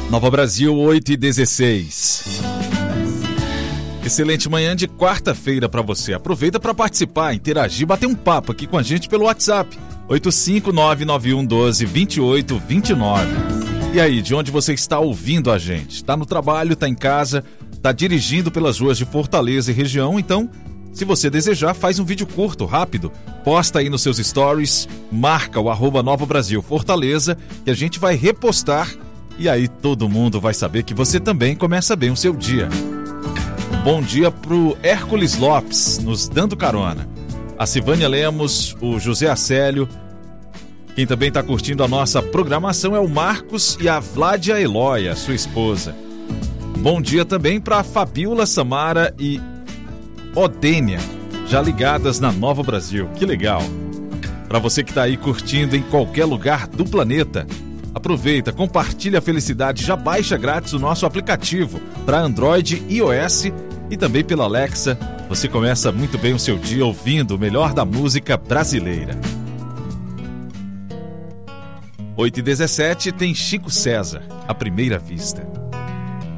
Nova Brasil, 8h16. Excelente manhã de quarta-feira para você. Aproveita para participar, interagir, bater um papo aqui com a gente pelo WhatsApp 85991122829. E aí, de onde você está ouvindo a gente? Está no trabalho, está em casa, está dirigindo pelas ruas de Fortaleza e região? Então, se você desejar, faz um vídeo curto, rápido, posta aí nos seus stories, marca o @Nova Brasil Fortaleza, que a gente vai repostar e aí todo mundo vai saber que você também começa bem o seu dia. Bom dia pro Hércules Lopes, nos dando carona. A Silvânia Lemos, o José Acélio. Quem também está curtindo a nossa programação é o Marcos e a Vládia Eloia, sua esposa. Bom dia também para a Fabiola Samara e Odênia, já ligadas na Nova Brasil. Que legal! Para você que está aí curtindo em qualquer lugar do planeta, aproveita, compartilha a felicidade, já baixa grátis o nosso aplicativo para Android e iOS e também pela Alexa. Você começa muito bem o seu dia ouvindo o melhor da música brasileira. 8h17 tem Chico César, À Primeira Vista.